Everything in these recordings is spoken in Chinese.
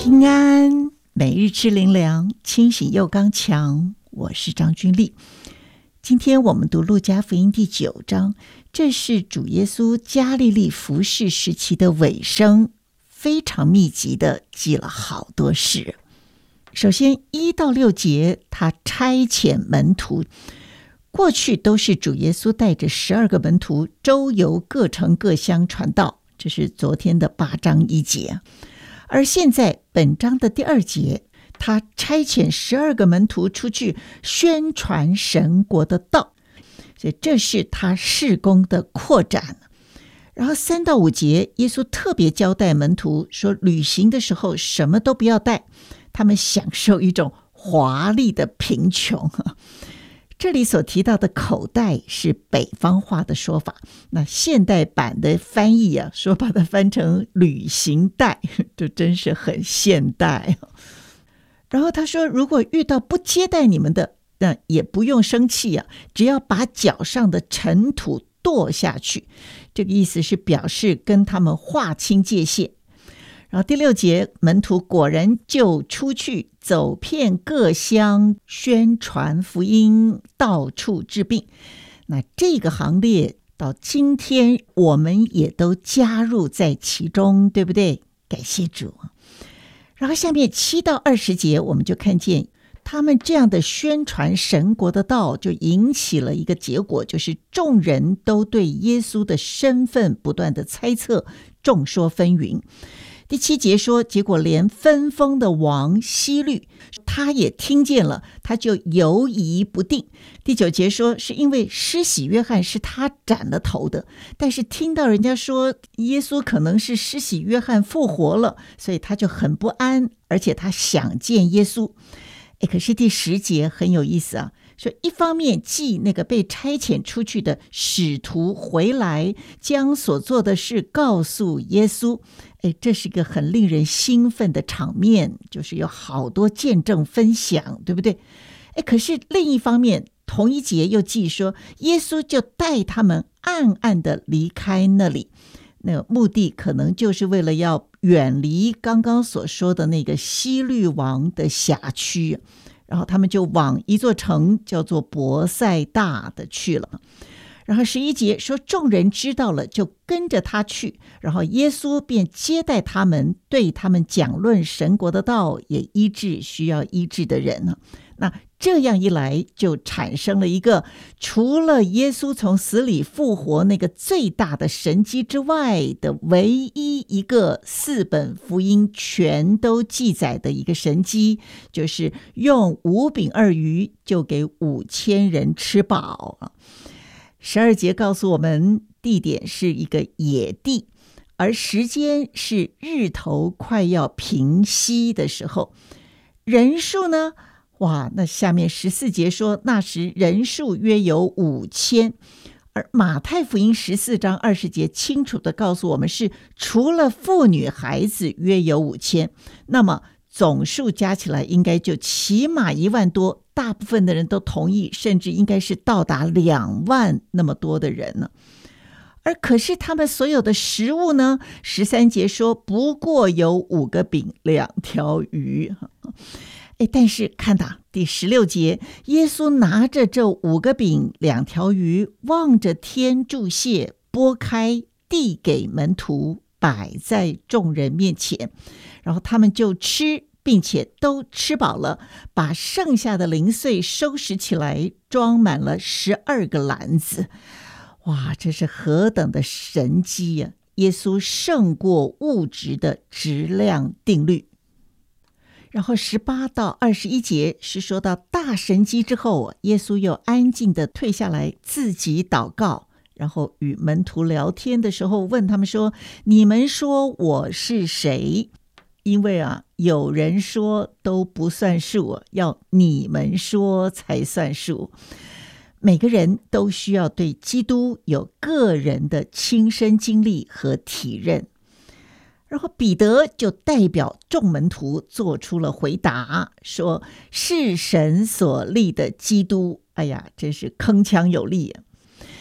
平安，每日吃灵粮，清醒又刚强。我是张君丽。今天我们读路加福音第9章，这是主耶稣加利利服事时期的尾声，非常密集的记了好多事。首先1到6节，他差遣门徒。过去都是主耶稣带着12个门徒周游各城各乡传道，这是昨天的8章1节。而现在本章的第2节，他差遣12个门徒出去宣传神国的道，所以这是他事工的扩展。然后3到5节，耶稣特别交代门徒说，旅行的时候什么都不要带，他们享受一种华丽的贫穷。这里所提到的口袋是北方话的说法，那现代版的翻译说把它翻成旅行袋，这真是很现代。然后他说，如果遇到不接待你们的，那也不用生气只要把脚上的尘土跺下去。这个意思是表示跟他们划清界限。然后第6节，门徒果然就出去走遍各乡，宣传福音，到处治病。那这个行列到今天我们也都加入在其中，对不对？感谢主。然后下面7到20节，我们就看见他们这样的宣传神国的道，就引起了一个结果，就是众人都对耶稣的身份不断的猜测，众说纷纭。第7节说，结果连分封的王希律他也听见了，他就犹疑不定。第9节说，是因为施洗约翰是他斩了头的，但是听到人家说耶稣可能是施洗约翰复活了，所以他就很不安，而且他想见耶稣。可是第10节很有意思说一方面记那个被差遣出去的使徒回来，将所做的事告诉耶稣。这是一个很令人兴奋的场面，就是有好多见证分享，对不对？可是另一方面，同一节又记说，耶稣就带他们暗暗的离开那里，那目的可能就是为了要远离刚刚所说的那个希律王的辖区，然后他们就往一座城叫做伯赛大的去了。然后11节说，众人知道了，就跟着他去，然后耶稣便接待他们，对他们讲论神国的道，也医治需要医治的人。那这样一来，就产生了一个除了耶稣从死里复活那个最大的神迹之外的唯一一个4本福音全都记载的一个神迹，就是用5饼2鱼就给5000人吃饱。12节告诉我们，地点是一个野地，而时间是日头快要平西的时候。人数呢？那下面14节说，那时人数约有5000，而马太福音14章20节清楚地告诉我们，是除了妇女孩子约有5000，那么总数加起来应该就起码1万多，大部分的人都同意，甚至应该是到达2万那么多的人呢。而可是他们所有的食物呢？13节说，不过有5个饼2条鱼。但是看到第16节，耶稣拿着这5个饼2条鱼，望着天祝谢，拨开递给门徒，摆在众人面前，然后他们就吃，并且都吃饱了，把剩下的零碎收拾起来，装满了12个篮子。这是何等的神迹呀！耶稣胜过物质的质量定律。然后18到21节是说到大神迹之后，耶稣又安静地退下来自己祷告，然后与门徒聊天的时候问他们说，你们说我是谁？因为有人说都不算数，要你们说才算数。每个人都需要对基督有个人的亲身经历和体认。然后彼得就代表众门徒做出了回答，说是神所立的基督。真是铿锵有力。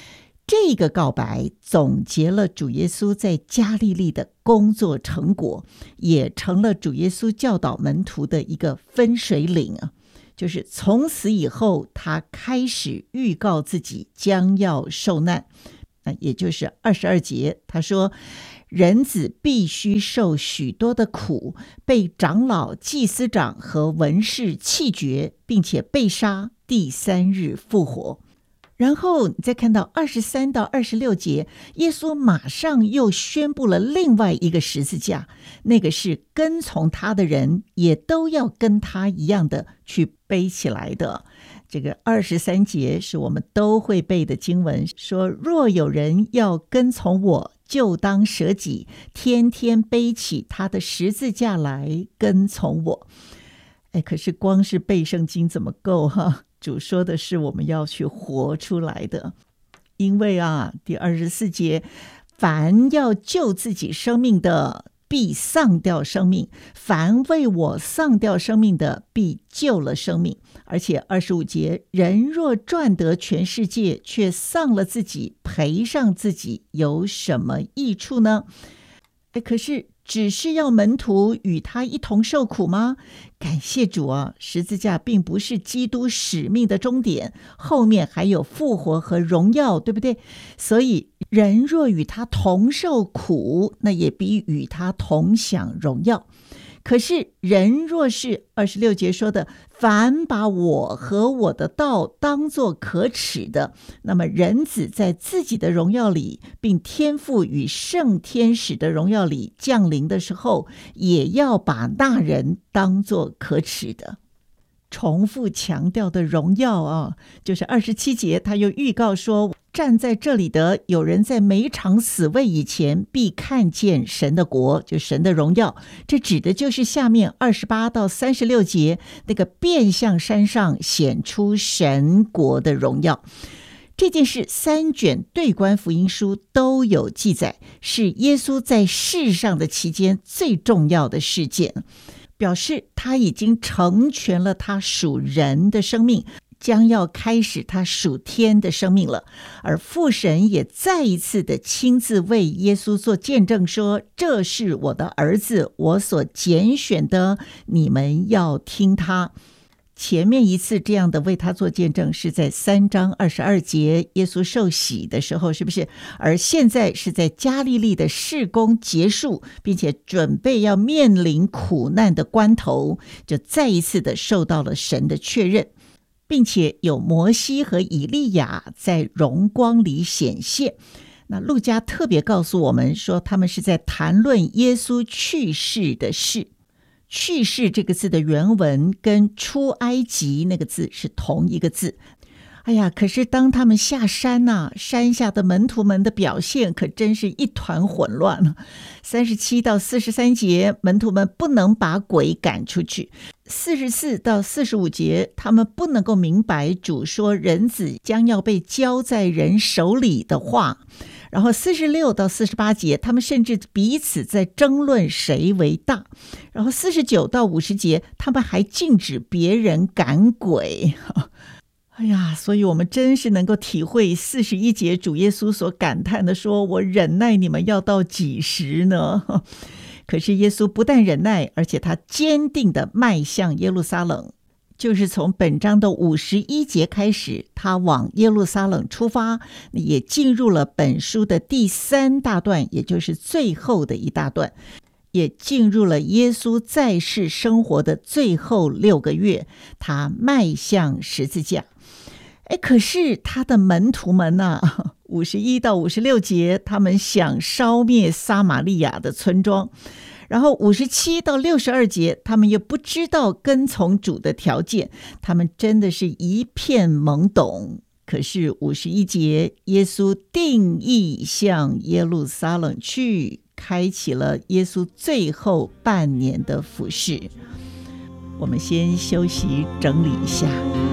这个告白总结了主耶稣在加利利的工作成果，也成了主耶稣教导门徒的一个分水岭啊。就是从此以后，他开始预告自己将要受难，也就是22节，他说人子必须受许多的苦，被长老、祭司长和文士弃绝，并且被杀，第3日复活。然后你再看到23到26节，耶稣马上又宣布了另外一个十字架，那个是跟从他的人也都要跟他一样的去背起来的。这个23节是我们都会背的经文，说若有人要跟从我，就当舍己，天天背起他的十字架来跟从我。可是光是背圣经怎么够哈？主说的是我们要去活出来的。因为第24节，凡要救自己生命的，必丧掉生命；凡为我丧掉生命的，必救了生命。而且25节，人若赚得全世界，却丧了自己，赔上自己，有什么益处呢？可是只是要门徒与他一同受苦吗？感谢主啊，十字架并不是基督使命的终点，后面还有复活和荣耀，对不对？所以人若与他同受苦，那也必与他同享荣耀。可是人若是26节说的，凡把我和我的道当作可耻的，那么人子在自己的荣耀里，并天父与圣天使的荣耀里降临的时候，也要把那人当作可耻的。重复强调的荣耀就是27节，他又预告说，站在这里的有人在每场死位以前必看见神的国，就神的荣耀。这指的就是下面28到36节那个变相山上显出神国的荣耀。这件事3卷对观福音书都有记载，是耶稣在世上的期间最重要的事件，表示他已经成全了他属人的生命，将要开始他属天的生命了。而父神也再一次的亲自为耶稣做见证说，这是我的儿子，我所拣选的，你们要听他。前面一次这样的为他做见证是在3章22节耶稣受洗的时候，是不是？而现在是在加利利的事工结束，并且准备要面临苦难的关头，就再一次的受到了神的确认，并且有摩西和以利亚在荣光里显现。那路加特别告诉我们说，他们是在谈论耶稣去世的事。去世这个字的原文跟出埃及那个字是同一个字。可是当他们下山山下的门徒们的表现可真是一团混乱。37到43节，门徒们不能把鬼赶出去。44到45节，他们不能够明白主说人子将要被交在人手里的话。然后46到48节，他们甚至彼此在争论谁为大。然后49到50节，他们还禁止别人赶鬼。所以我们真是能够体会41节主耶稣所感叹的说，我忍耐你们要到几时呢？可是耶稣不但忍耐，而且他坚定地迈向耶路撒冷。就是从本章的51节开始，他往耶路撒冷出发，也进入了本书的第3大段，也就是最后的一大段，也进入了耶稣在世生活的最后6个月，他迈向十字架。可是他的门徒们51到56节，他们想烧灭撒玛利亚的村庄。然后57到62节，他们也不知道跟从主的条件，他们真的是一片懵懂。可是51节，耶稣定义向耶路撒冷去，开启了耶稣最后半年的服事。我们先休息整理一下。